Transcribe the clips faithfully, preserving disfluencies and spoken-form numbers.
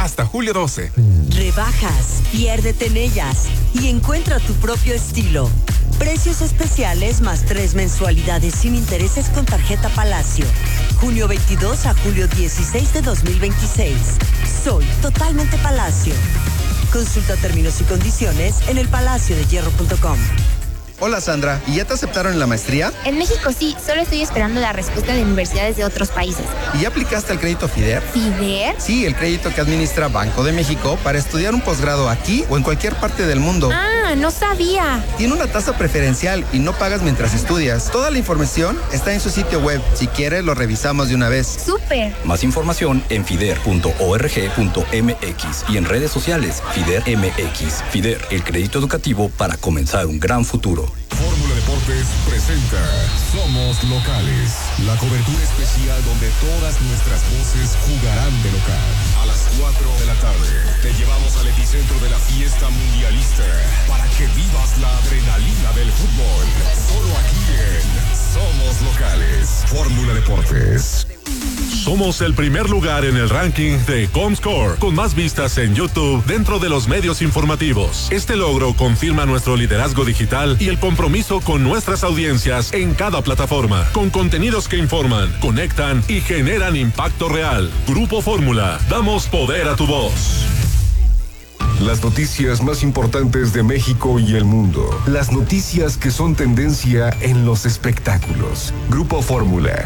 hasta julio doce. Rebajas, piérdete en ellas y encuentra tu propio estilo. Precios especiales más tres mensualidades sin intereses con tarjeta Palacio. Junio veintidós a julio dieciséis de dos mil veintiséis. Soy totalmente Palacio. Consulta términos y condiciones en el palacio de hierro punto com. Hola Sandra, ¿y ya te aceptaron en la maestría? En México sí, solo estoy esperando la respuesta de universidades de otros países. ¿Y ya aplicaste al crédito FIDER? ¿FIDER? Sí, el crédito que administra Banco de México para estudiar un posgrado aquí o en cualquier parte del mundo. Ah, no sabía. Tiene una tasa preferencial y no pagas mientras estudias. Toda la información está en su sitio web. Si quieres, lo revisamos de una vez. ¡Súper! Más información en fider punto org punto mx y en redes sociales FIDER M X. FIDER, el crédito educativo para comenzar un gran futuro. Fórmula Deportes presenta Somos Locales, la cobertura especial donde todas nuestras voces jugarán de local. A las cuatro de la tarde te llevamos al epicentro de la fiesta mundialista para que vivas la adrenalina del fútbol. Solo aquí en Somos Locales. Fórmula Deportes. Somos el primer lugar en el ranking de Comscore, con más vistas en YouTube dentro de los medios informativos. Este logro confirma nuestro liderazgo digital y el compromiso con nuestras audiencias en cada plataforma, con contenidos que informan, conectan y generan impacto real. Grupo Fórmula, damos poder a tu voz. Las noticias más importantes de México y el mundo. Las noticias que son tendencia en los espectáculos. Grupo Fórmula.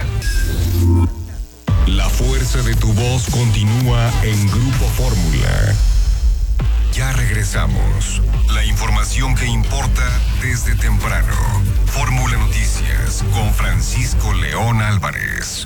La fuerza de tu voz continúa en Grupo Fórmula. Ya regresamos. La información que importa desde temprano. Fórmula Noticias con Francisco León Álvarez.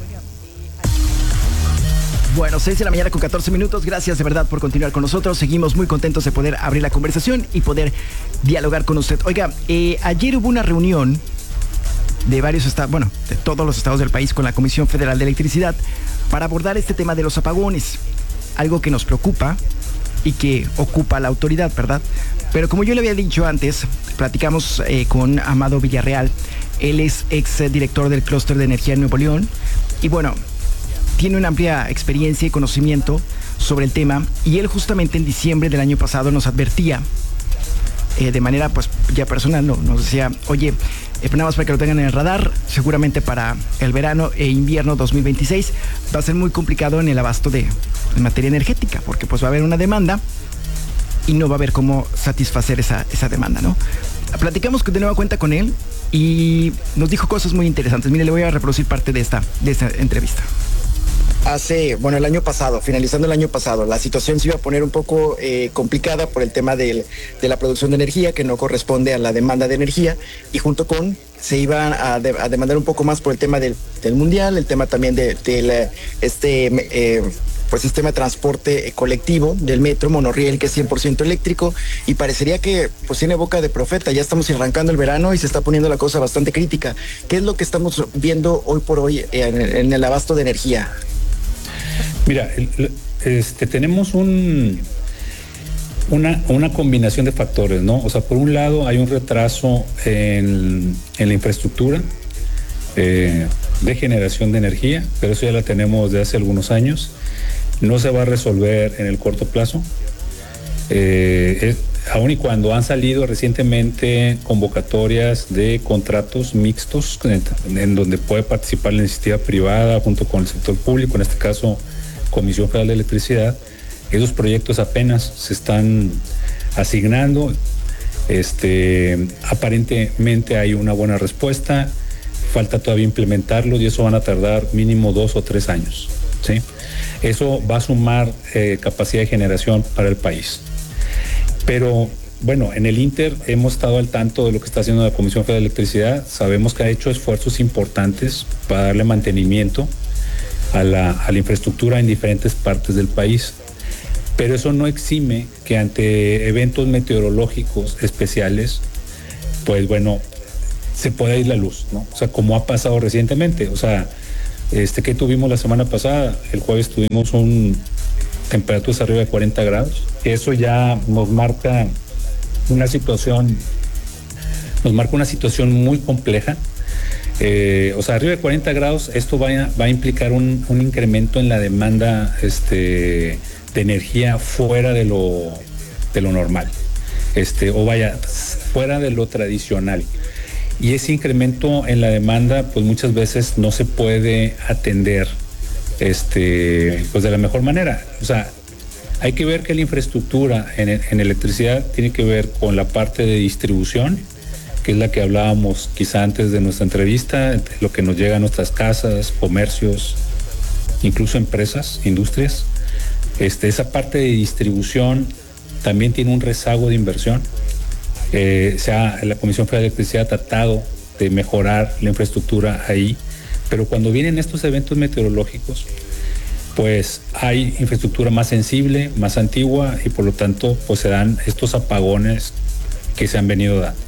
Bueno, seis de la mañana con catorce minutos. Gracias de verdad por continuar con nosotros. Seguimos muy contentos de poder abrir la conversación y poder dialogar con usted. Oiga, eh, ayer hubo una reunión de varios estados, bueno, de todos los estados del país con la Comisión Federal de Electricidad para abordar este tema de los apagones. Algo que nos preocupa y que ocupa la autoridad, ¿verdad? Pero como yo le había dicho antes, platicamos eh, con Amado Villarreal. Él es ex director del Clúster de Energía en Nuevo León. Y bueno, tiene una amplia experiencia y conocimiento sobre el tema. Y él justamente en diciembre del año pasado nos advertía, eh, de manera pues ya personal, no, nos decía, oye, eh, nada más para que lo tengan en el radar, seguramente para el verano e invierno dos mil veintiséis va a ser muy complicado en el abasto de en materia energética, porque pues va a haber una demanda y no va a haber cómo satisfacer esa, esa demanda, ¿no? Platicamos de nueva cuenta con él y nos dijo cosas muy interesantes. Mire, le voy a reproducir parte de esta, de esta entrevista. Hace, bueno, el año pasado, finalizando el año pasado, la situación se iba a poner un poco eh, complicada por el tema del, de la producción de energía, que no corresponde a la demanda de energía, y junto con, se iban a, de, a demandar un poco más por el tema del, del mundial, el tema también de, de este, eh, pues sistema de transporte colectivo del metro, monorriel, que es cien por ciento eléctrico, y parecería que pues tiene boca de profeta. Ya estamos arrancando el verano y se está poniendo la cosa bastante crítica. ¿Qué es lo que estamos viendo hoy por hoy en, en el abasto de energía? Mira, este, tenemos un, una, una combinación de factores, ¿no? O sea, por un lado hay un retraso en, en la infraestructura eh, de generación de energía, pero eso ya la tenemos de hace algunos años. No se va a resolver en el corto plazo. Eh, es, aun y cuando han salido recientemente convocatorias de contratos mixtos en, en donde puede participar la iniciativa privada junto con el sector público, en este caso Comisión Federal de Electricidad, esos proyectos apenas se están asignando. Este, aparentemente hay una buena respuesta, falta todavía implementarlos y eso van a tardar mínimo dos o tres años, ¿sí? Eso va a sumar eh, capacidad de generación para el país. Pero bueno, en el Inter hemos estado al tanto de lo que está haciendo la Comisión Federal de Electricidad. Sabemos que ha hecho esfuerzos importantes para darle mantenimiento a la, a la infraestructura en diferentes partes del país. Pero eso no exime que ante eventos meteorológicos especiales, pues bueno, se pueda ir la luz, ¿no? O sea, como ha pasado recientemente. O sea, este que tuvimos la semana pasada, el jueves tuvimos un temperaturas arriba de cuarenta grados. Eso ya nos marca una situación, nos marca una situación muy compleja. Eh, o sea, arriba de cuarenta grados, esto va a, va a implicar un, un incremento en la demanda este, de de energía fuera de lo, de lo normal, este, o vaya, fuera de lo tradicional. Y ese incremento en la demanda, pues muchas veces no se puede atender este, pues de la mejor manera. O sea, hay que ver que la infraestructura en, en electricidad tiene que ver con la parte de distribución, que es la que hablábamos quizá antes de nuestra entrevista, lo que nos llega a nuestras casas, comercios, incluso empresas, industrias. Este, esa parte de distribución también tiene un rezago de inversión. Eh, o sea, la Comisión Federal de Electricidad ha tratado de mejorar la infraestructura ahí, pero cuando vienen estos eventos meteorológicos, pues hay infraestructura más sensible, más antigua, y por lo tanto pues se dan estos apagones que se han venido dando.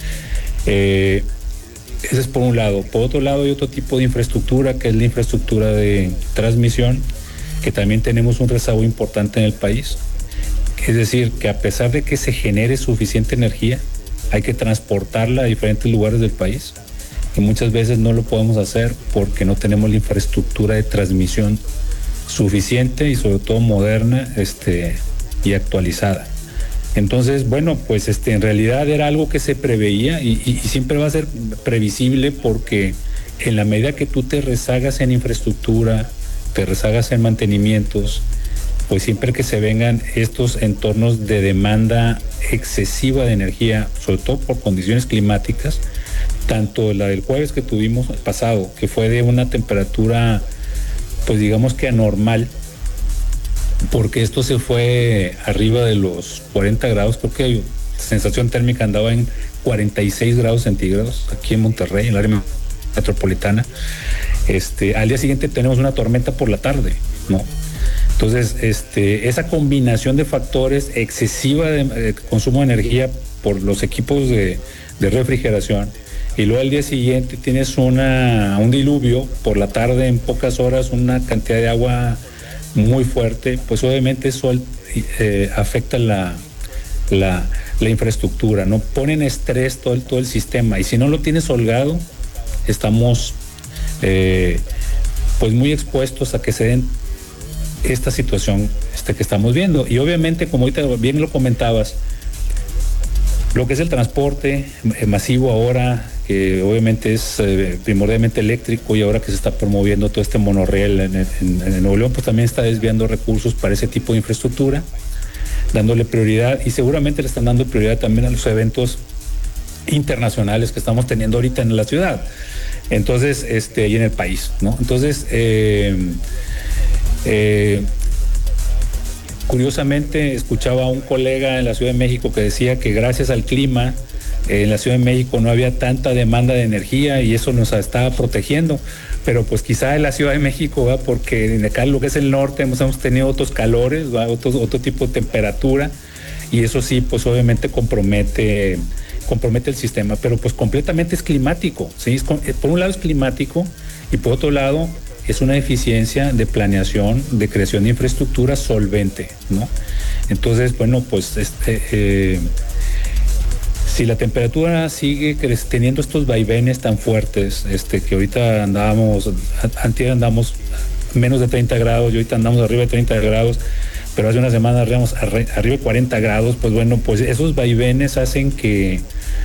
Eh, ese es por un lado. Por otro lado hay otro tipo de infraestructura, que es la infraestructura de transmisión, que también tenemos un rezago importante en el país. Es decir, que a pesar de que se genere suficiente energía, hay que transportarla a diferentes lugares del país, y muchas veces no lo podemos hacer porque no tenemos la infraestructura de transmisión suficiente y sobre todo moderna este, y actualizada. Entonces, bueno, pues este, en realidad era algo que se preveía y, y, y siempre va a ser previsible, porque en la medida que tú te rezagas en infraestructura, te rezagas en mantenimientos, pues siempre que se vengan estos entornos de demanda excesiva de energía, sobre todo por condiciones climáticas, tanto la del jueves que tuvimos pasado, que fue de una temperatura, pues digamos que anormal, porque esto se fue arriba de los cuarenta grados, creo que la sensación térmica andaba en cuarenta y seis grados centígrados aquí en Monterrey, en el área metropolitana. Este, al día siguiente tenemos una tormenta por la tarde, ¿no? Entonces, este, esa combinación de factores, excesiva de, de consumo de energía por los equipos de, de refrigeración, y luego al día siguiente tienes una, un diluvio por la tarde, en pocas horas, una cantidad de agua muy fuerte, pues obviamente eso eh, afecta la, la, la infraestructura, ¿no? Ponen estrés todo el, todo el sistema, y si no lo tienes holgado, estamos eh, pues muy expuestos a que se den esta situación este, que estamos viendo. Y obviamente, como ahorita bien lo comentabas, lo que es el transporte eh, masivo ahora, que obviamente es eh, primordialmente eléctrico, y ahora que se está promoviendo todo este monorriel en, en, en Nuevo León, pues también está desviando recursos para ese tipo de infraestructura, dándole prioridad, y seguramente le están dando prioridad también a los eventos internacionales que estamos teniendo ahorita en la ciudad, entonces, este, y en el país, ¿no? Entonces, eh, eh, curiosamente escuchaba a un colega en la Ciudad de México que decía que gracias al clima en la Ciudad de México no había tanta demanda de energía y eso nos estaba protegiendo, pero pues quizá en la Ciudad de México, ¿verdad? Porque en acá lo que es el norte hemos, hemos tenido otros calores, ¿verdad? Otro, otro tipo de temperatura, y eso sí, pues obviamente compromete compromete el sistema, pero pues completamente es climático, ¿sí? Por un lado es climático, y por otro lado es una deficiencia de planeación, de creación de infraestructura solvente, ¿no? Entonces, bueno, pues este, eh, si la temperatura sigue teniendo estos vaivenes tan fuertes, este, que ahorita andábamos, antes andamos menos de treinta grados, y ahorita andamos arriba de treinta grados, pero hace una semana arribamos arriba de cuarenta grados, pues bueno, pues esos vaivenes hacen que,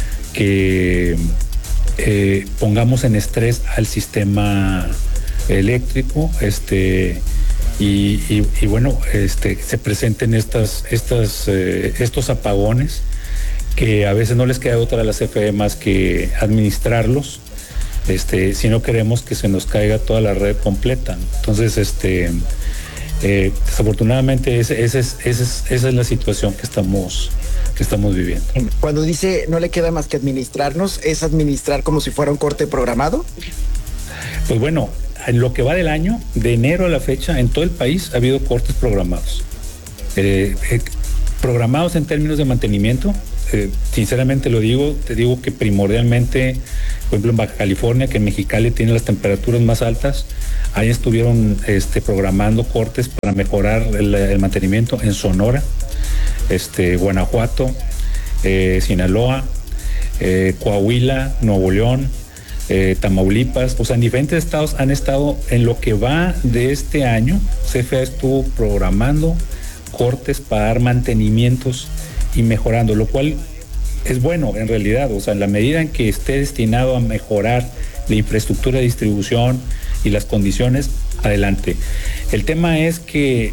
que eh, pongamos en estrés al sistema eléctrico, este, y, y, y bueno, este, se presenten estas, estas, eh, estos apagones, que a veces no les queda otra a la C F E más que administrarlos, este, si no queremos que se nos caiga toda la red completa. Entonces, este, eh, desafortunadamente, ese, ese es, ese es, esa es la situación que estamos, que estamos viviendo. Cuando dice no le queda más que administrarnos, ¿es administrar como si fuera un corte programado? Pues bueno, en lo que va del año, de enero a la fecha, en todo el país ha habido cortes programados. Eh, eh, programados en términos de mantenimiento. Eh, sinceramente lo digo, te digo que primordialmente, por ejemplo en Baja California, que en Mexicali tiene las temperaturas más altas, ahí estuvieron este, programando cortes para mejorar el, el mantenimiento. En Sonora, este, Guanajuato, eh, Sinaloa, eh, Coahuila, Nuevo León, eh, Tamaulipas, o sea, en diferentes estados han estado, en lo que va de este año, C F E estuvo programando cortes para dar mantenimientos y mejorando, lo cual es bueno en realidad. O sea, en la medida en que esté destinado a mejorar la infraestructura de distribución y las condiciones, adelante. El tema es que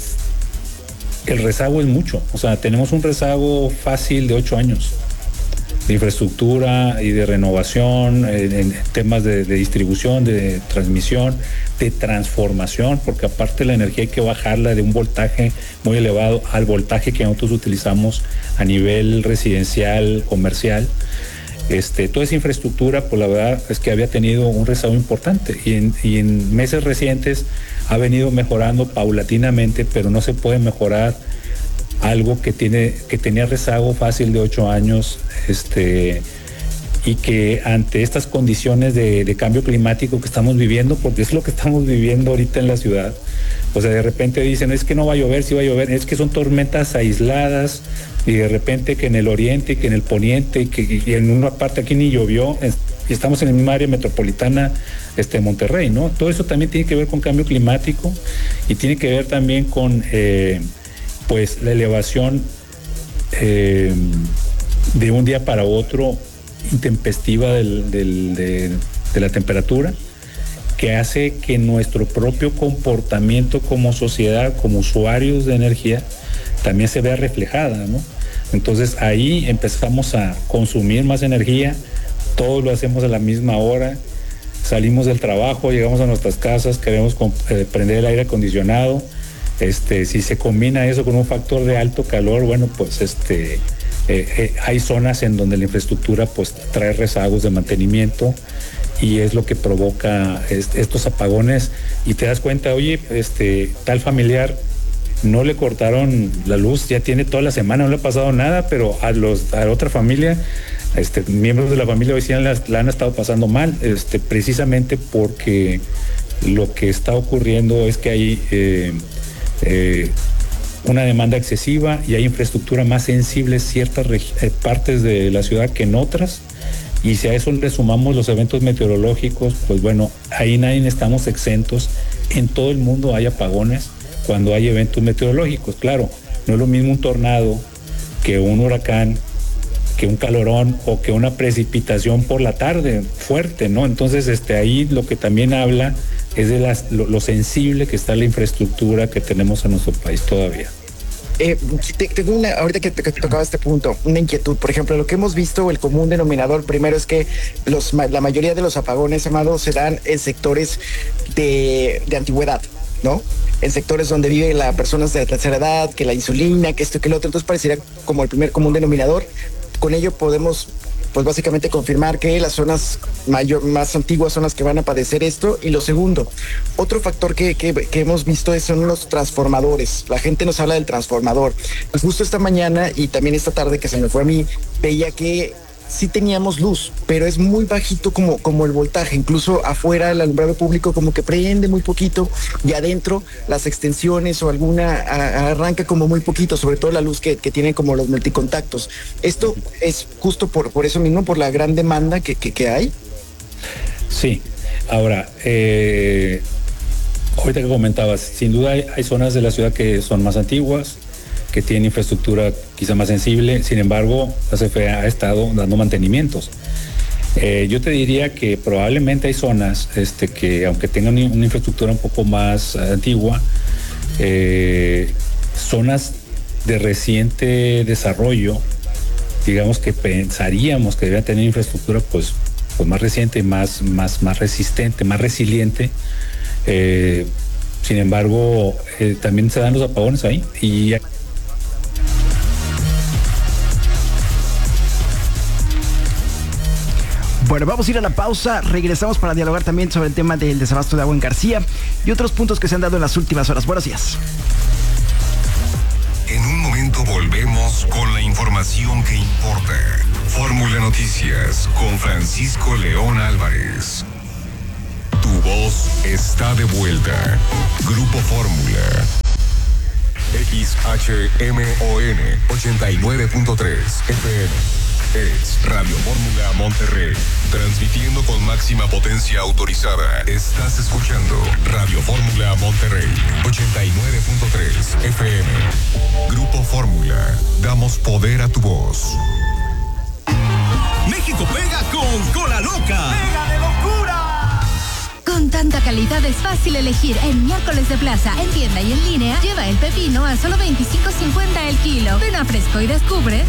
el rezago es mucho. O sea, tenemos un rezago fácil de ocho años de infraestructura y de renovación, en, en temas de, de distribución, de transmisión, de transformación, porque aparte la energía hay que bajarla de un voltaje muy elevado al voltaje que nosotros utilizamos a nivel residencial, comercial. Este, toda esa infraestructura, pues la verdad es que había tenido un rezago importante y en, y en meses recientes ha venido mejorando paulatinamente, pero no se puede mejorar algo que tiene que tenía rezago fácil de ocho años, este, y que ante estas condiciones de, de cambio climático que estamos viviendo, porque es lo que estamos viviendo ahorita en la ciudad, o sea, de repente dicen, es que no va a llover, sí va a llover, es que son tormentas aisladas, y de repente que en el oriente, que en el poniente, que y en una parte aquí ni llovió, es, y estamos en la misma área metropolitana este, Monterrey, ¿no? Todo eso también tiene que ver con cambio climático y tiene que ver también con eh, pues la elevación eh, de un día para otro intempestiva del, del, de, de la temperatura, que hace que nuestro propio comportamiento como sociedad, como usuarios de energía, también se vea reflejada, ¿no? Entonces ahí empezamos a consumir más energía, todos lo hacemos a la misma hora, salimos del trabajo, llegamos a nuestras casas, queremos eh, prender el aire acondicionado. Este, si se combina eso con un factor de alto calor, bueno, pues este, eh, eh, hay zonas en donde la infraestructura pues trae rezagos de mantenimiento y es lo que provoca est- estos apagones y te das cuenta, oye, este, tal familiar no le cortaron la luz, ya tiene toda la semana, no le ha pasado nada, pero a los a la otra familia, este, miembros de la familia vecina la, la han estado pasando mal, este, precisamente porque lo que está ocurriendo es que hay eh, Eh, una demanda excesiva y hay infraestructura más sensible en ciertas eh, partes de la ciudad que en otras, y si a eso le sumamos los eventos meteorológicos, pues bueno, ahí nadie estamos exentos. En todo el mundo hay apagones cuando hay eventos meteorológicos. Claro, no es lo mismo un tornado que un huracán, que un calorón o que una precipitación por la tarde fuerte, ¿no? Entonces, este, ahí lo que también habla es de las, lo, lo sensible que está la infraestructura que tenemos en nuestro país todavía. Eh, tengo una, ahorita que, que tocaba este punto, una inquietud. Por ejemplo, lo que hemos visto, el común denominador primero es que los, la mayoría de los apagones, Amado, se dan en sectores de, de antigüedad, ¿no? En sectores donde viven las personas de la tercera edad, que la insulina, que esto, que lo otro. Entonces parecería como el primer común denominador. Con ello podemos, pues básicamente confirmar que las zonas mayor, más antiguas son las que van a padecer esto. Y lo segundo, otro factor que, que, que hemos visto es, son los transformadores. La gente nos habla del transformador. Pues justo esta mañana y también esta tarde que se me fue a mí, veía que sí teníamos luz, pero es muy bajito como, como el voltaje. Incluso afuera el alumbrado público como que prende muy poquito y adentro las extensiones o alguna a, arranca como muy poquito, sobre todo la luz que, que tiene como los multicontactos. Esto es justo por, por eso mismo, por la gran demanda que, que, que hay. Sí, ahora, eh, ahorita que comentabas, sin duda hay, hay zonas de la ciudad que son más antiguas, que tienen infraestructura quizá más sensible, sin embargo, la C F E ha estado dando mantenimientos. Eh, yo te diría que probablemente hay zonas este, que, aunque tengan una infraestructura un poco más antigua, eh, zonas de reciente desarrollo, digamos que pensaríamos que deberían tener infraestructura pues, pues más reciente, más, más, más resistente, más resiliente. Eh, sin embargo, eh, también se dan los apagones ahí y Bueno, vamos a ir a la pausa, regresamos para dialogar también sobre el tema del desabasto de agua en García y otros puntos que se han dado en las últimas horas. Buenos días. En un momento volvemos con la información que importa. Fórmula Noticias con Francisco León Álvarez. Tu voz está de vuelta. Grupo Fórmula. X H M O N ochenta y nueve punto tres F M. es Radio Fórmula Monterrey. Transmitiendo con máxima potencia autorizada. Estás escuchando Radio Fórmula Monterrey, ochenta y nueve punto tres F M. Grupo Fórmula. Damos poder a tu voz. México pega con Cola Loca. ¡Pega de locura! Con tanta calidad es fácil elegir en Miércoles de Plaza, en tienda y en línea. Lleva el pepino a solo veinticinco cincuenta el kilo. Ven a Fresco y descubre.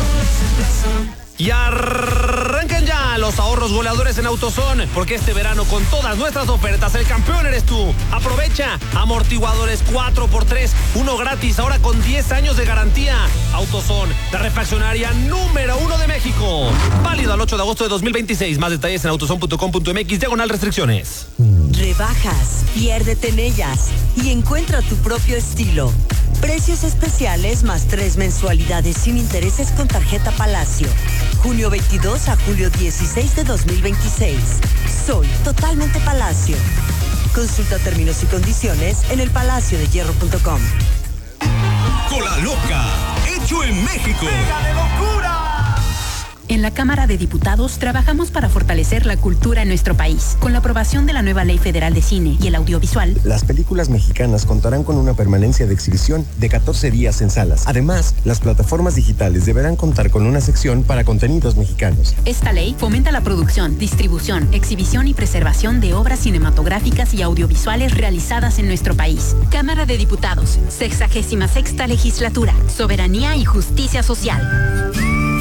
Y arrancan ya los ahorros goleadores en AutoZone, porque este verano con todas nuestras ofertas el campeón eres tú. Aprovecha amortiguadores cuatro por tres, uno gratis, ahora con diez años de garantía. AutoZone, la refaccionaria número uno de México. Válido al ocho de agosto de dos mil veintiséis. Más detalles en autozone punto com punto m x, diagonal restricciones. Rebajas, piérdete en ellas y encuentra tu propio estilo. Precios especiales más tres mensualidades sin intereses con tarjeta Palacio. junio veintidós a julio dieciséis de dos mil veintiséis. Soy totalmente Palacio. Consulta términos y condiciones en el palacio de hierro punto com. Cola Loca, hecho en México. ¡Pega de locura! En la Cámara de Diputados trabajamos para fortalecer la cultura en nuestro país. Con la aprobación de la nueva Ley Federal de Cine y el Audiovisual, las películas mexicanas contarán con una permanencia de exhibición de catorce días en salas. Además, las plataformas digitales deberán contar con una sección para contenidos mexicanos. Esta ley fomenta la producción, distribución, exhibición y preservación de obras cinematográficas y audiovisuales realizadas en nuestro país. Cámara de Diputados, sexagésima sexta legislatura, soberanía y justicia social.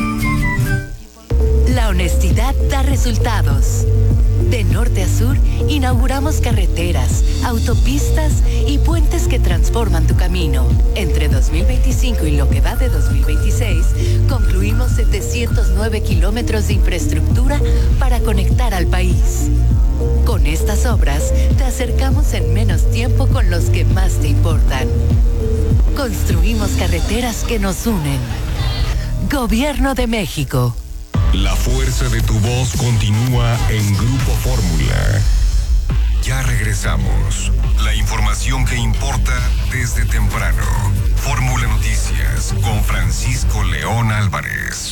La honestidad da resultados. De norte a sur, inauguramos carreteras, autopistas y puentes que transforman tu camino. Entre dos mil veinticinco y lo que va de dos mil veintiséis, concluimos setecientos nueve kilómetros de infraestructura para conectar al país. Con estas obras, te acercamos en menos tiempo con los que más te importan. Construimos carreteras que nos unen. Gobierno de México. La fuerza de tu voz continúa en Grupo Fórmula. Ya regresamos. La información que importa desde temprano. Fórmula Noticias con Francisco León Álvarez.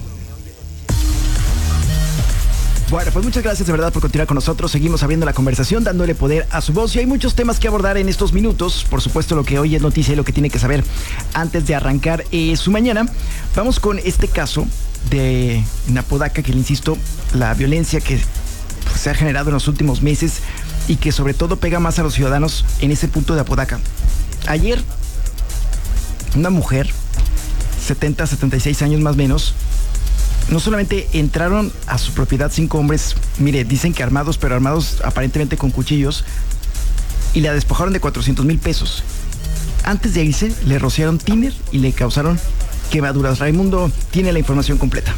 Bueno, pues muchas gracias de verdad por continuar con nosotros. Seguimos abriendo la conversación, dándole poder a su voz. Y hay muchos temas que abordar en estos minutos. Por supuesto, lo que hoy es noticia y lo que tiene que saber antes de arrancar eh, su mañana. Vamos con este caso de Apodaca, que le insisto, la violencia que pues, se ha generado en los últimos meses y que sobre todo pega más a los ciudadanos en ese punto de Apodaca. Ayer, una mujer, setenta, setenta y seis años más o menos, no solamente entraron a su propiedad cinco hombres, mire, dicen que armados, pero armados aparentemente con cuchillos, y la despojaron de cuatrocientos mil pesos. Antes de irse, le rociaron tiner y le causaron quemaduras. Raimundo tiene la información completa.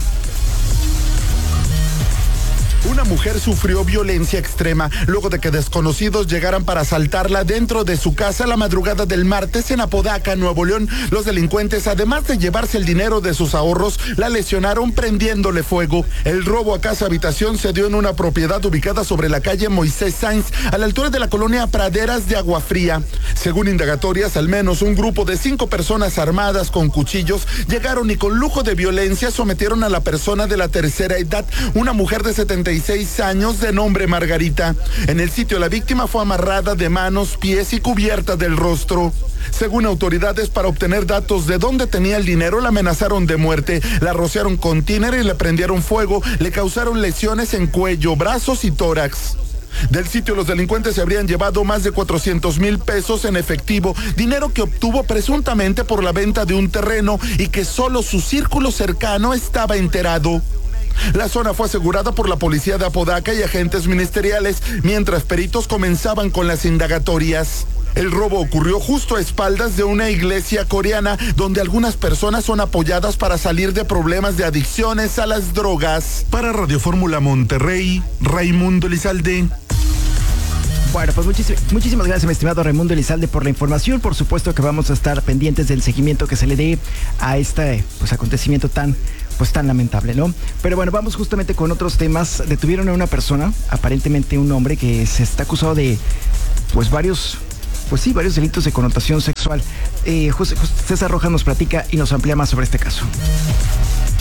Una mujer sufrió violencia extrema luego de que desconocidos llegaran para asaltarla dentro de su casa la madrugada del martes en Apodaca, Nuevo León. Los delincuentes, además de llevarse el dinero de sus ahorros, la lesionaron prendiéndole fuego. El robo a casa habitación se dio en una propiedad ubicada sobre la calle Moisés Sainz, a la altura de la colonia Praderas de Agua Fría. Según indagatorias, al menos un grupo de cinco personas armadas con cuchillos llegaron y con lujo de violencia sometieron a la persona de la tercera edad, una mujer de setenta y seis años de nombre Margarita. En el sitio la víctima fue amarrada de manos, pies y cubierta del rostro. Según autoridades, para obtener datos de dónde tenía el dinero, la amenazaron de muerte, la rociaron con tiner y le prendieron fuego, le causaron lesiones en cuello, brazos y tórax. Del sitio, los delincuentes se habrían llevado más de cuatrocientos mil pesos en efectivo, dinero que obtuvo presuntamente por la venta de un terreno y que solo su círculo cercano estaba enterado. La zona fue asegurada por la policía de Apodaca y agentes ministeriales, mientras peritos comenzaban con las indagatorias. El robo ocurrió justo a espaldas de una iglesia coreana, donde algunas personas son apoyadas para salir de problemas de adicciones a las drogas. Para Radio Fórmula Monterrey, Raimundo Elizalde. Bueno, pues muchísimas, muchísimas gracias, mi estimado Raimundo Elizalde, por la información. Por supuesto que vamos a estar pendientes del seguimiento que se le dé a este pues, acontecimiento tan, pues, tan lamentable, ¿no? Pero bueno, vamos justamente con otros temas. Detuvieron a una persona, aparentemente un hombre, que se está acusado de pues varios... Pues sí, varios delitos de connotación sexual. Eh, José, José César Rojas nos platica y nos amplía más sobre este caso.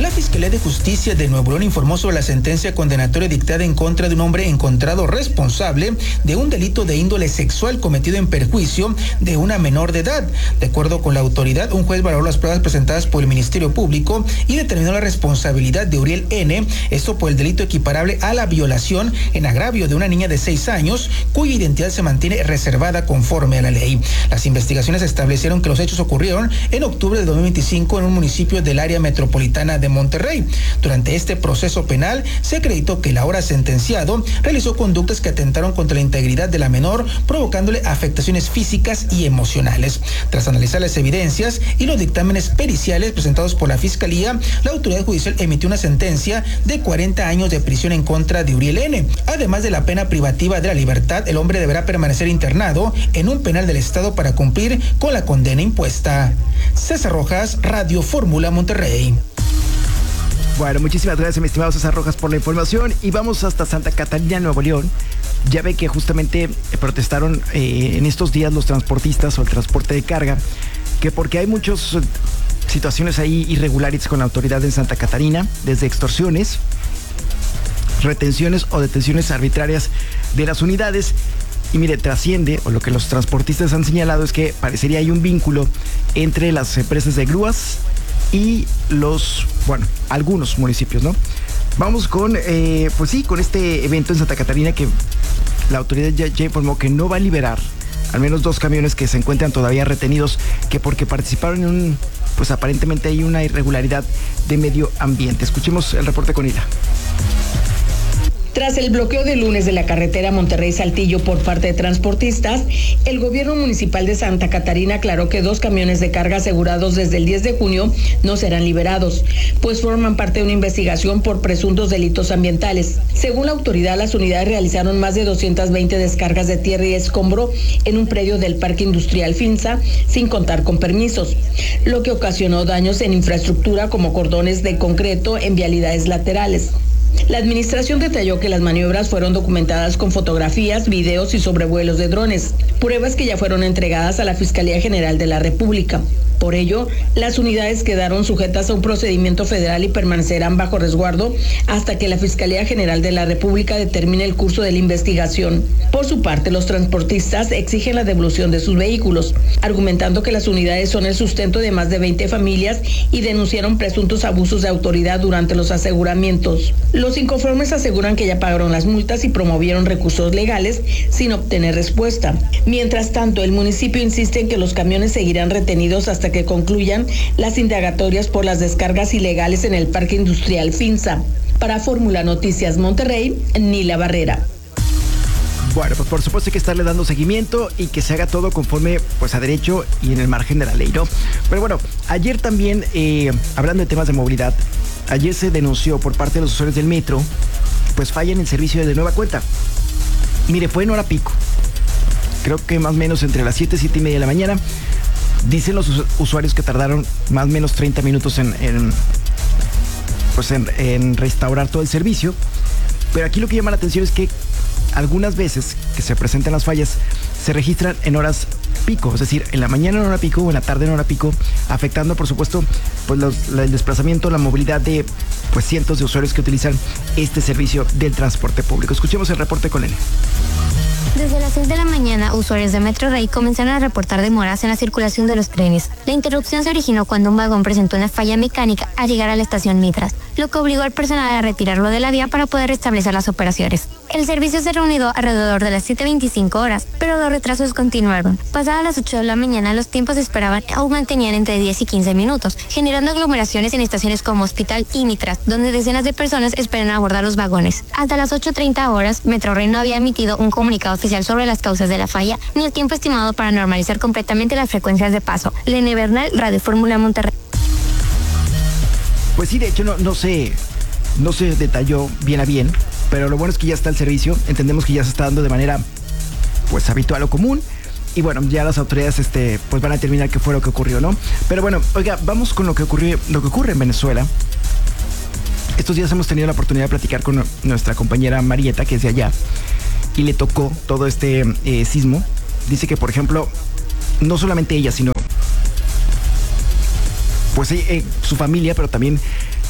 La Fiscalía de Justicia de Nuevo León informó sobre la sentencia condenatoria dictada en contra de un hombre encontrado responsable de un delito de índole sexual cometido en perjuicio de una menor de edad. De acuerdo con la autoridad, un juez valoró las pruebas presentadas por el Ministerio Público y determinó la responsabilidad de Uriel N., esto por el delito equiparable a la violación en agravio de una niña de seis años, cuya identidad se mantiene reservada conforme a la ley. Las investigaciones establecieron que los hechos ocurrieron en octubre de dos mil veinticinco en un municipio del área metropolitana de Monterrey. Durante este proceso penal, se acreditó que el ahora sentenciado realizó conductas que atentaron contra la integridad de la menor, provocándole afectaciones físicas y emocionales. Tras analizar las evidencias y los dictámenes periciales presentados por la Fiscalía, la autoridad judicial emitió una sentencia de cuarenta años de prisión en contra de Uriel N. Además de la pena privativa de la libertad, el hombre deberá permanecer internado en un penal del Estado para cumplir con la condena impuesta. César Rojas, Radio Fórmula Monterrey. Bueno, muchísimas gracias, mi estimado César Rojas, por la información. Y vamos hasta Santa Catarina, Nuevo León. Ya ve que justamente protestaron eh, en estos días los transportistas o el transporte de carga, que porque hay muchas situaciones ahí irregulares con la autoridad en Santa Catarina, desde extorsiones, retenciones o detenciones arbitrarias de las unidades. Y mire, trasciende, o lo que los transportistas han señalado es que parecería hay un vínculo entre las empresas de grúas y los, bueno, algunos municipios, ¿no? Vamos con, eh, pues sí, con este evento en Santa Catarina que la autoridad ya, ya informó que no va a liberar al menos dos camiones que se encuentran todavía retenidos, que porque participaron en un, pues aparentemente hay una irregularidad de medio ambiente. Escuchemos el reporte con Ida. Tras el bloqueo de lunes de la carretera Monterrey-Saltillo por parte de transportistas, el gobierno municipal de Santa Catarina aclaró que dos camiones de carga asegurados desde el diez de junio no serán liberados, pues forman parte de una investigación por presuntos delitos ambientales. Según la autoridad, las unidades realizaron más de doscientas veinte descargas de tierra y escombro en un predio del Parque Industrial Finza, sin contar con permisos, lo que ocasionó daños en infraestructura como cordones de concreto en vialidades laterales. La administración detalló que las maniobras fueron documentadas con fotografías, videos y sobrevuelos de drones, pruebas que ya fueron entregadas a la Fiscalía General de la República. Por ello, las unidades quedaron sujetas a un procedimiento federal y permanecerán bajo resguardo hasta que la Fiscalía General de la República determine el curso de la investigación. Por su parte, los transportistas exigen la devolución de sus vehículos, argumentando que las unidades son el sustento de más de veinte familias y denunciaron presuntos abusos de autoridad durante los aseguramientos. Los inconformes aseguran que ya pagaron las multas y promovieron recursos legales sin obtener respuesta. Mientras tanto, el municipio insiste en que los camiones seguirán retenidos hasta que concluyan las indagatorias por las descargas ilegales en el Parque Industrial Finza. Para Fórmula Noticias Monterrey, Nila Barrera. Bueno, pues por supuesto hay que estarle dando seguimiento y que se haga todo conforme pues a derecho y en el margen de la ley, ¿no? Pero bueno, ayer también, eh, hablando de temas de movilidad, ayer se denunció por parte de los usuarios del metro, pues falla en el servicio de nueva cuenta. Mire, fue en hora pico. Creo que más o menos entre las siete, siete y media de la mañana. Dicen los usuarios que tardaron más o menos treinta minutos en, en pues en, en restaurar todo el servicio. Pero aquí lo que llama la atención es que algunas veces que se presentan las fallas se registran en horas pico, es decir, en la mañana en hora pico o en la tarde en hora pico, afectando por supuesto pues los, el desplazamiento, la movilidad de pues cientos de usuarios que utilizan este servicio del transporte público. Escuchemos el reporte con él. Desde las seis de la mañana, usuarios de Metro Rey comenzaron a reportar demoras en la circulación de los trenes. La interrupción se originó cuando un vagón presentó una falla mecánica al llegar a la estación Mitras, lo que obligó al personal a retirarlo de la vía para poder restablecer las operaciones. El servicio se reunió alrededor de las siete veinticinco horas, pero los retrasos continuaron. Pasadas las ocho de la mañana, los tiempos se esperaban aún mantenían entre diez y quince minutos, generando aglomeraciones en estaciones como Hospital y Mitras, donde decenas de personas esperan abordar los vagones. Hasta las ocho treinta horas, Metro Rey no había emitido un comunicado oficial sobre las causas de la falla, ni el tiempo estimado para normalizar completamente las frecuencias de paso. Lene Bernal, Radio Fórmula Monterrey. Pues sí, de hecho no, no se, no se detalló bien a bien, pero lo bueno es que ya está el servicio, entendemos que ya se está dando de manera pues habitual o común, y bueno, ya las autoridades este, pues van a determinar qué fue lo que ocurrió, ¿no? Pero bueno, oiga, vamos con lo que ocurrió, lo que ocurre en Venezuela. Estos días hemos tenido la oportunidad de platicar con nuestra compañera Marieta, que es de allá, y le tocó todo este eh, sismo. Dice que, por ejemplo, no solamente ella, sino pues eh, su familia, pero también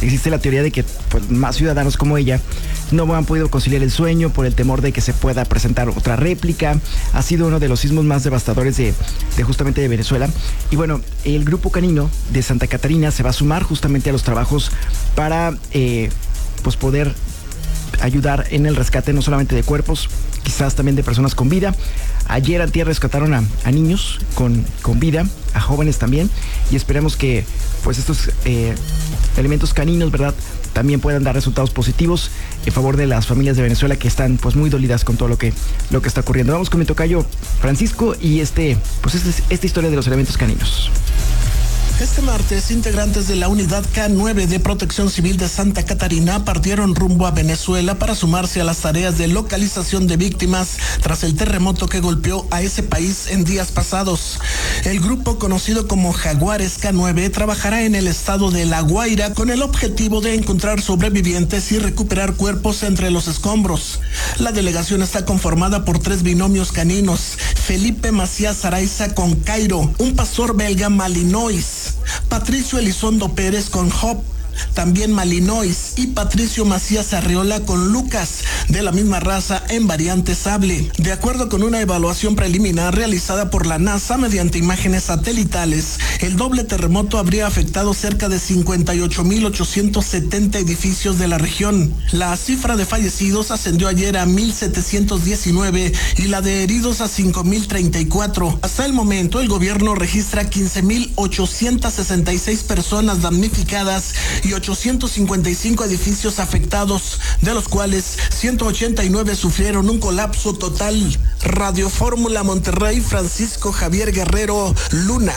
existe la teoría de que pues, más ciudadanos como ella no han podido conciliar el sueño por el temor de que se pueda presentar otra réplica. Ha sido uno de los sismos más devastadores de, de justamente de Venezuela. Y bueno, el grupo canino de Santa Catarina se va a sumar justamente a los trabajos para eh, pues poder ayudar en el rescate no solamente de cuerpos, quizás también de personas con vida. Ayer antier rescataron a, a niños con, con vida, a jóvenes también, y esperemos que pues estos eh, elementos caninos, ¿verdad?, también puedan dar resultados positivos en favor de las familias de Venezuela que están pues muy dolidas con todo lo que, lo que está ocurriendo. Vamos con mi tocayo Francisco y este, pues este, esta historia de los elementos caninos. Este martes, integrantes de la Unidad K nueve de Protección Civil de Santa Catarina partieron rumbo a Venezuela para sumarse a las tareas de localización de víctimas tras el terremoto que golpeó a ese país en días pasados. El grupo, conocido como Jaguares K nueve, trabajará en el estado de La Guaira con el objetivo de encontrar sobrevivientes y recuperar cuerpos entre los escombros. La delegación está conformada por tres binomios caninos: Felipe Macías Araiza con Cairo, un pastor belga Malinois, Patricio Elizondo Pérez con Hop, también Malinois, y Patricio Macías Arreola con Lucas, de la misma raza en variante sable. De acuerdo con una evaluación preliminar realizada por la NASA mediante imágenes satelitales, el doble terremoto habría afectado cerca de cincuenta y ocho mil ochocientos setenta edificios de la región. La cifra de fallecidos ascendió ayer a mil setecientos diecinueve y la de heridos a cinco mil treinta y cuatro. Hasta el momento, el gobierno registra quince mil ochocientos sesenta y seis personas damnificadas y ochocientos cincuenta y cinco edificios afectados, de los cuales ciento ochenta y nueve sufrieron un colapso total. Radio Fórmula Monterrey, Francisco Javier Guerrero Luna.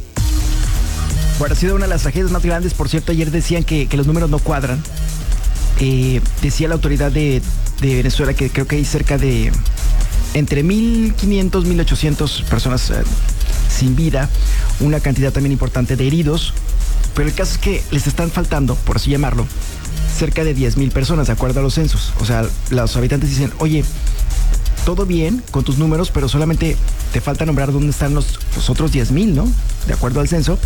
Bueno, ha sido una de las tragedias más grandes. Por cierto, ayer decían que, que los números no cuadran. Eh, decía la autoridad de, de Venezuela que creo que hay cerca de entre mil quinientos, mil ochocientos personas eh, sin vida, una cantidad también importante de heridos. Pero el caso es que les están faltando, por así llamarlo, cerca de diez mil personas, de acuerdo a los censos. O sea, los habitantes dicen, oye, todo bien con tus números, pero solamente te falta nombrar dónde están los, los otros diez mil, ¿no? De acuerdo al censo.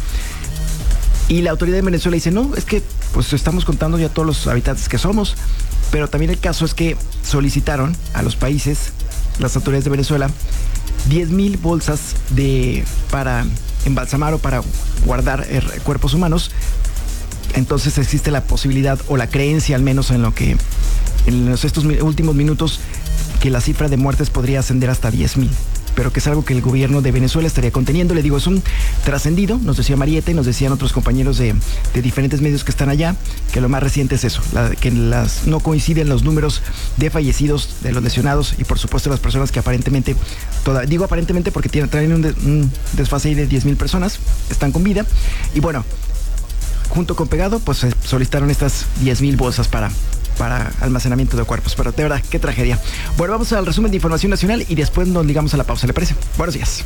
Y la autoridad de Venezuela dice, no, es que pues estamos contando ya todos los habitantes que somos. Pero también el caso es que solicitaron a los países, las autoridades de Venezuela, diez mil bolsas de para embalsamar o para guardar eh, cuerpos humanos. Entonces existe la posibilidad o la creencia, al menos en lo que en los, estos últimos minutos, que la cifra de muertes podría ascender hasta diez mil, pero que es algo que el gobierno de Venezuela estaría conteniendo. Le digo, es un trascendido, nos decía Mariette, nos decían otros compañeros de, de diferentes medios que están allá, que lo más reciente es eso, la, que las, no coinciden los números de fallecidos, de los lesionados y por supuesto las personas que aparentemente, toda, digo aparentemente porque tienen, traen un, de, un desfase ahí de diez mil personas, están con vida. Y bueno, junto con pegado, pues solicitaron estas diez mil bolsas para... para almacenamiento de cuerpos. Pero de verdad, qué tragedia. Bueno, vamos al resumen de información nacional y después nos ligamos a la pausa, ¿le parece? Buenos días.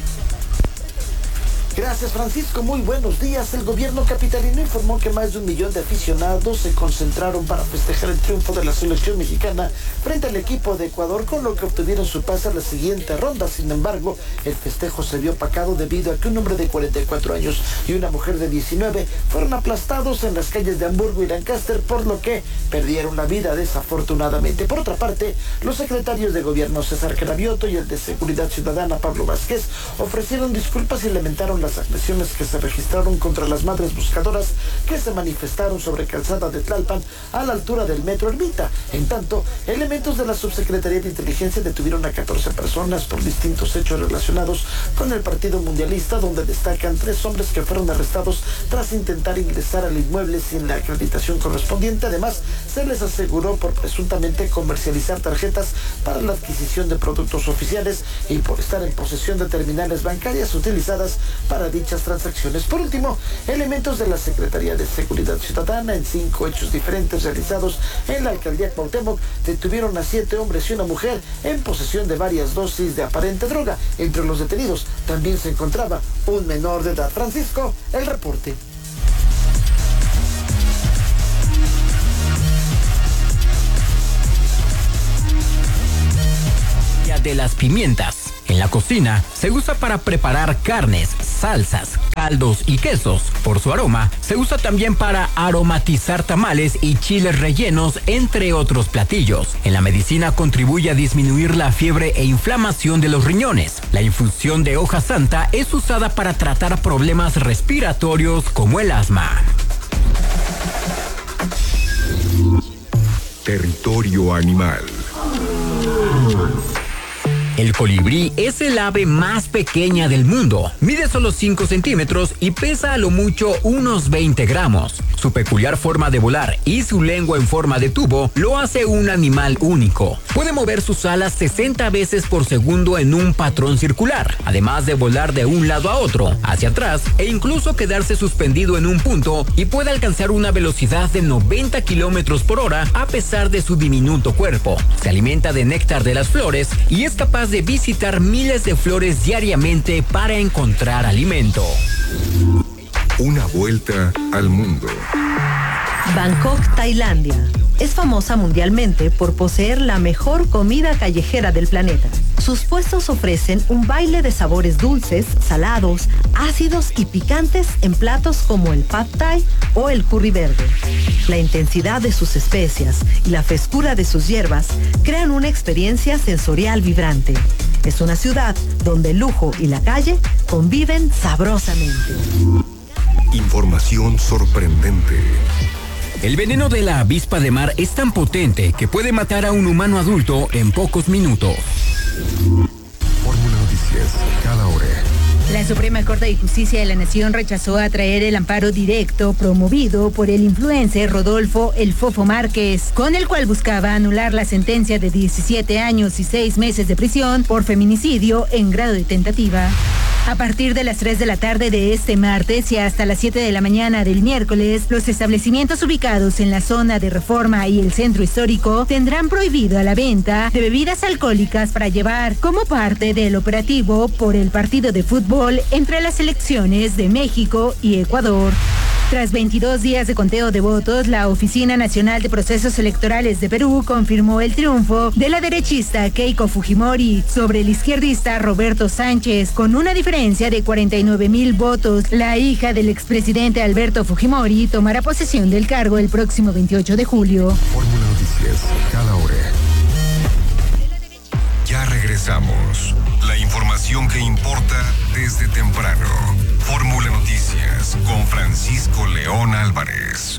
Gracias, Francisco. Muy buenos días. El gobierno capitalino informó que más de un millón de aficionados se concentraron para festejar el triunfo de la selección mexicana frente al equipo de Ecuador, con lo que obtuvieron su pase a la siguiente ronda. Sin embargo, el festejo se vio opacado debido a que un hombre de cuarenta y cuatro años y una mujer de diecinueve fueron aplastados en las calles de Hamburgo y Lancaster, por lo que perdieron la vida desafortunadamente. Por otra parte, los secretarios de gobierno César Cravioto y el de Seguridad Ciudadana Pablo Vázquez ofrecieron disculpas y lamentaron las agresiones que se registraron contra las madres buscadoras que se manifestaron sobre Calzada de Tlalpan a la altura del Metro Ermita. En tanto, elementos de la Subsecretaría de Inteligencia detuvieron a catorce personas por distintos hechos relacionados con el Partido Mundialista, donde destacan tres hombres que fueron arrestados tras intentar ingresar al inmueble sin la acreditación correspondiente. Además, se les aseguró por presuntamente comercializar tarjetas para la adquisición de productos oficiales y por estar en posesión de terminales bancarias utilizadas para dichas transacciones. Por último, elementos de la Secretaría de Seguridad Ciudadana, en cinco hechos diferentes realizados en la alcaldía Cuauhtémoc, detuvieron a siete hombres y una mujer en posesión de varias dosis de aparente droga. Entre los detenidos también se encontraba un menor de edad. Francisco, el reporte. De las pimientas. En la cocina se usa para preparar carnes, salsas, caldos y quesos. Por su aroma, se usa también para aromatizar tamales y chiles rellenos, entre otros platillos. En la medicina contribuye a disminuir la fiebre e inflamación de los riñones. La infusión de hoja santa es usada para tratar problemas respiratorios como el asma. Territorio animal. El colibrí es el ave más pequeña del mundo. Mide solo cinco centímetros y pesa a lo mucho unos veinte gramos. Su peculiar forma de volar y su lengua en forma de tubo lo hace un animal único. Puede mover sus alas sesenta veces por segundo en un patrón circular, además de volar de un lado a otro, hacia atrás e incluso quedarse suspendido en un punto, y puede alcanzar una velocidad de noventa kilómetros por hora a pesar de su diminuto cuerpo. Se alimenta de néctar de las flores y es capaz de visitar miles de flores diariamente para encontrar alimento. Una vuelta al mundo. Bangkok, Tailandia. Es famosa mundialmente por poseer la mejor comida callejera del planeta. Sus puestos ofrecen un baile de sabores dulces, salados, ácidos y picantes en platos como el pad thai o el curry verde. La intensidad de sus especias y la frescura de sus hierbas crean una experiencia sensorial vibrante. Es una ciudad donde el lujo y la calle conviven sabrosamente. Información sorprendente. El veneno de la avispa de mar es tan potente que puede matar a un humano adulto en pocos minutos. Fórmula Noticias, cada hora. La Suprema Corte de Justicia de la Nación rechazó atraer el amparo directo promovido por el influencer Rodolfo El Fofo Márquez, con el cual buscaba anular la sentencia de diecisiete años y seis meses de prisión por feminicidio en grado de tentativa. A partir de las tres de la tarde de este martes y hasta las siete de la mañana del miércoles, los establecimientos ubicados en la zona de Reforma y el Centro Histórico tendrán prohibida la venta de bebidas alcohólicas para llevar como parte del operativo por el partido de fútbol entre las selecciones de México y Ecuador. Tras veintidós días de conteo de votos, la Oficina Nacional de Procesos Electorales de Perú confirmó el triunfo de la derechista Keiko Fujimori sobre el izquierdista Roberto Sánchez, con una diferencia de cuarenta y nueve mil votos. La hija del expresidente Alberto Fujimori tomará posesión del cargo el próximo veintiocho de julio. Fórmula Noticias, cada hora. Ya regresamos. La información que importa desde temprano. Fórmula Noticias con Francisco León Álvarez.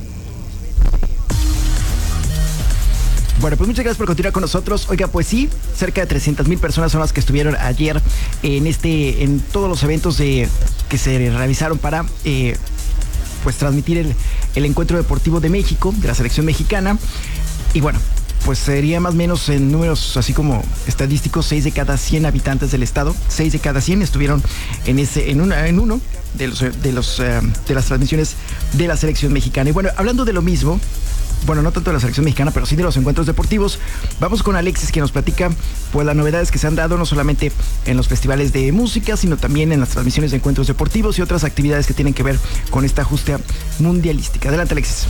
Bueno, pues muchas gracias por continuar con nosotros. Oiga, pues sí, cerca de trescientas mil personas son las que estuvieron ayer en este, en todos los eventos de, que se realizaron para eh, pues transmitir el, el encuentro deportivo de México, de la selección mexicana. Y bueno, pues sería más o menos en números así como estadísticos, seis de cada cien habitantes del estado, seis de cada cien estuvieron en ese, en una, en uno de los de los uh, de las transmisiones de la selección mexicana. Y bueno, hablando de lo mismo, bueno, no tanto de la selección mexicana, pero sí de los encuentros deportivos, vamos con Alexis, que nos platica pues las novedades que se han dado no solamente en los festivales de música, sino también en las transmisiones de encuentros deportivos y otras actividades que tienen que ver con esta justa mundialística. Adelante, Alexis.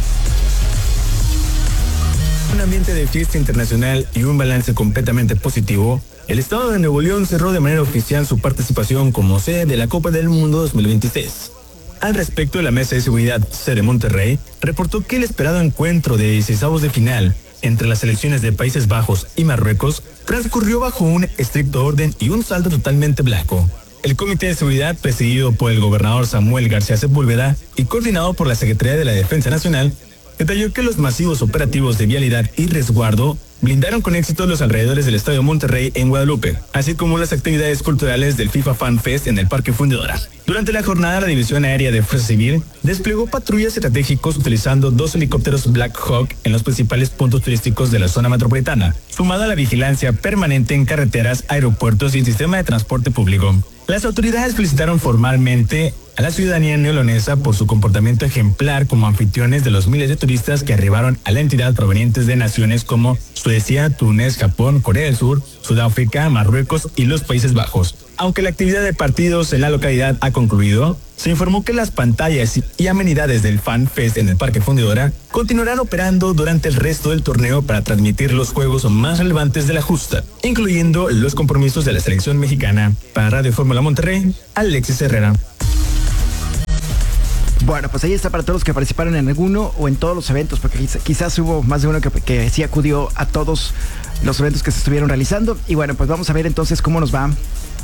Un ambiente de fiesta internacional y un balance completamente positivo, el estado de Nuevo León cerró de manera oficial su participación como sede de la Copa del Mundo dos mil veintiséis. Al respecto, la Mesa de Seguridad C de Monterrey reportó que el esperado encuentro de dieciseisavos de final entre las selecciones de Países Bajos y Marruecos transcurrió bajo un estricto orden y un saldo totalmente blanco. El Comité de Seguridad, presidido por el gobernador Samuel García Sepúlveda y coordinado por la Secretaría de la Defensa Nacional, detalló que los masivos operativos de vialidad y resguardo blindaron con éxito los alrededores del Estadio Monterrey en Guadalupe, así como las actividades culturales del FIFA Fan Fest en el Parque Fundidora. Durante la jornada, la División Aérea de Fuerza Civil desplegó patrullas estratégicos utilizando dos helicópteros Black Hawk en los principales puntos turísticos de la zona metropolitana, sumada a la vigilancia permanente en carreteras, aeropuertos y el sistema de transporte público. Las autoridades felicitaron formalmente a la ciudadanía neolonesa por su comportamiento ejemplar como anfitriones de los miles de turistas que arribaron a la entidad provenientes de naciones como Suecia, Túnez, Japón, Corea del Sur, Sudáfrica, Marruecos y los Países Bajos. Aunque la actividad de partidos en la localidad ha concluido, se informó que las pantallas y amenidades del Fan Fest en el Parque Fundidora continuarán operando durante el resto del torneo para transmitir los juegos más relevantes de la justa, incluyendo los compromisos de la selección mexicana. Para Radio Fórmula Monterrey, Alexis Herrera. Bueno, pues ahí está para todos los que participaron en alguno o en todos los eventos, porque quizás, quizás hubo más de uno que, que sí acudió a todos los eventos que se estuvieron realizando. Y bueno, pues vamos a ver entonces cómo nos va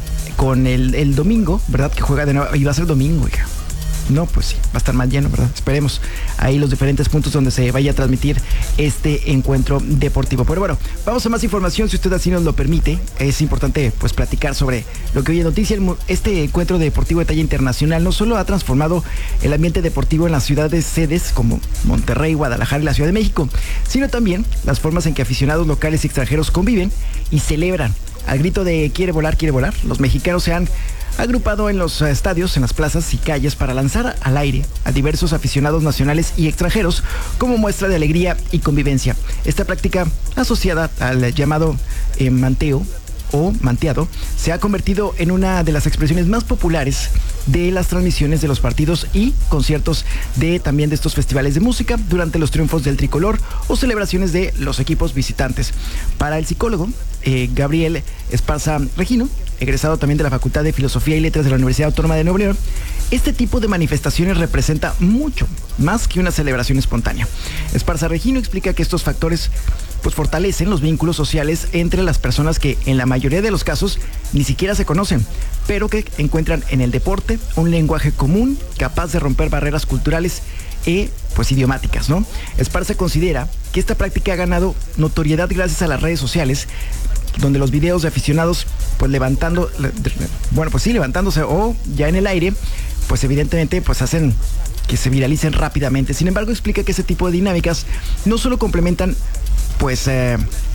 con el, el domingo, ¿verdad? Que juega de nuevo, y va a ser domingo, hija. No, pues sí, va a estar más lleno, ¿verdad? Esperemos ahí los diferentes puntos donde se vaya a transmitir este encuentro deportivo. Pero bueno, vamos a más información, si usted así nos lo permite. Es importante, pues, platicar sobre lo que hoy es noticia. Este encuentro deportivo de talla internacional no solo ha transformado el ambiente deportivo en las ciudades sedes como Monterrey, Guadalajara y la Ciudad de México, sino también las formas en que aficionados locales y extranjeros conviven y celebran. Al grito de "quiere volar, quiere volar", los mexicanos se han agrupado en los estadios, en las plazas y calles para lanzar al aire a diversos aficionados nacionales y extranjeros como muestra de alegría y convivencia. Esta práctica, asociada al llamado eh, manteo o manteado, se ha convertido en una de las expresiones más populares de las transmisiones de los partidos y conciertos de también de estos festivales de música durante los triunfos del tricolor o celebraciones de los equipos visitantes. Para el psicólogo eh, Gabriel Esparza Regino, egresado también de la Facultad de Filosofía y Letras de la Universidad Autónoma de Nuevo León, este tipo de manifestaciones representa mucho más que una celebración espontánea. Esparza Regino explica que estos factores pues fortalecen los vínculos sociales entre las personas que en la mayoría de los casos ni siquiera se conocen, pero que encuentran en el deporte un lenguaje común capaz de romper barreras culturales e pues idiomáticas, ¿no? Esparza considera que esta práctica ha ganado notoriedad gracias a las redes sociales, donde los videos de aficionados pues levantando, bueno pues sí, levantándose o ya en el aire, pues evidentemente pues hacen que se viralicen rápidamente. Sin embargo, explica que ese tipo de dinámicas no solo complementan pues eh,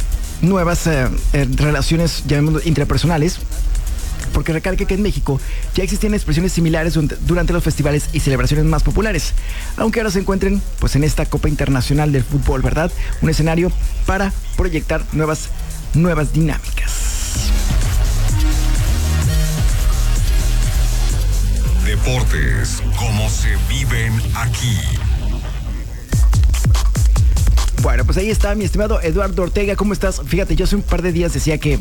nuevas eh, eh, relaciones, llamémoslo, interpersonales, porque recalca que en México ya existían expresiones similares durante los festivales y celebraciones más populares, aunque ahora se encuentren pues en esta Copa Internacional del Fútbol, ¿verdad? Un escenario para proyectar nuevas, nuevas dinámicas. Deportes, como se viven aquí. Bueno, pues ahí está mi estimado Eduardo Ortega, ¿cómo estás? Fíjate, yo hace un par de días decía que,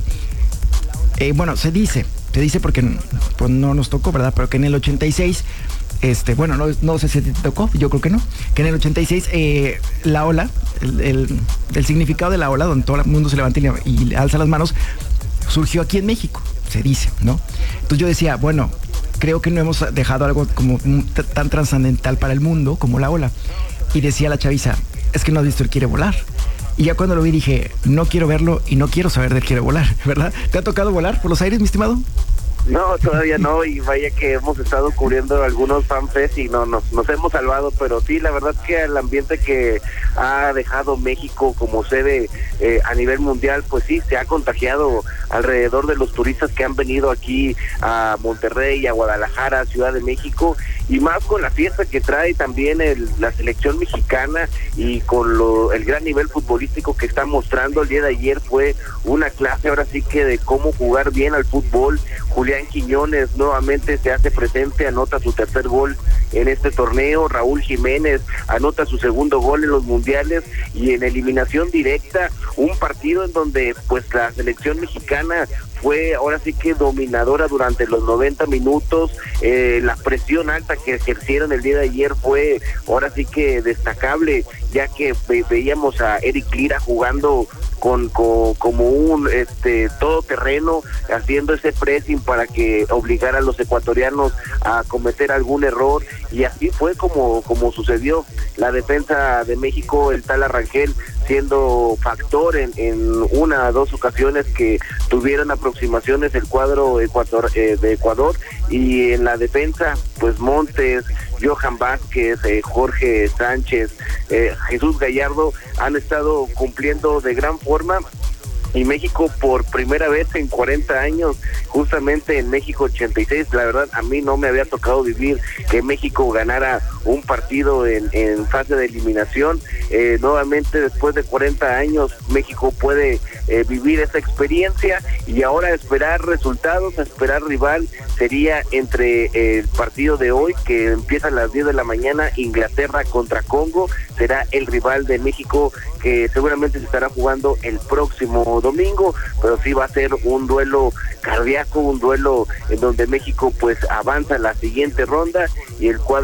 eh, bueno, se dice, se dice porque pues no nos tocó, ¿verdad? Pero que en el ochenta y seis, este, bueno, no, no sé si te tocó, yo creo que no, que en el ochenta y seis eh, la ola, el, el, el significado de la ola, donde todo el mundo se levanta y, y alza las manos, surgió aquí en México, se dice, ¿no? Entonces yo decía, bueno, creo que no hemos dejado algo como tan trascendental para el mundo como la ola. Y decía la chaviza, es que no has visto el Quiere Volar. Y ya cuando lo vi dije, no quiero verlo y no quiero saber del Quiere Volar, ¿verdad? ¿Te ha tocado volar por los aires, mi estimado? No, todavía no, y vaya que hemos estado cubriendo algunos fanfests y no nos, nos hemos salvado, pero sí, la verdad que el ambiente que ha dejado México como sede eh, a nivel mundial, pues sí, se ha contagiado alrededor de los turistas que han venido aquí a Monterrey, a Guadalajara, a Ciudad de México, y más con la fiesta que trae también el, la selección mexicana y con lo, el gran nivel futbolístico que está mostrando. El día de ayer fue una clase ahora sí que de cómo jugar bien al fútbol. Julián Quiñones nuevamente se hace presente, anota su tercer gol en este torneo. Raúl Jiménez anota su segundo gol en los mundiales, y en eliminación directa, un partido en donde pues la selección mexicana fue ahora sí que dominadora durante los noventa minutos. Eh, la presión alta que ejercieron el día de ayer fue ahora sí que destacable, ya que ve, veíamos a Eric Lira jugando con, con como un este todoterreno, haciendo ese pressing para que obligara a los ecuatorianos a cometer algún error, y así fue como, como sucedió. La defensa de México, el Tala Rangel, siendo factor en, en una o dos ocasiones que tuvieron aproximaciones el cuadro Ecuador, eh, de Ecuador, y en la defensa, pues Montes, Johan Vázquez, eh, Jorge Sánchez, eh, Jesús Gallardo han estado cumpliendo de gran forma. Y México por primera vez en cuarenta años, justamente en México ochenta y seis, la verdad a mí no me había tocado vivir que México ganara un partido en, en fase de eliminación. Eh, nuevamente después de cuarenta años México puede eh, vivir esa experiencia, y ahora esperar resultados, esperar rival. Sería entre eh, el partido de hoy, que empieza a las diez de la mañana, Inglaterra contra Congo, será el rival de México, que seguramente se estará jugando el próximo domingo, pero sí va a ser un duelo cardíaco, un duelo en donde México pues avanza a la siguiente ronda, y el cuadro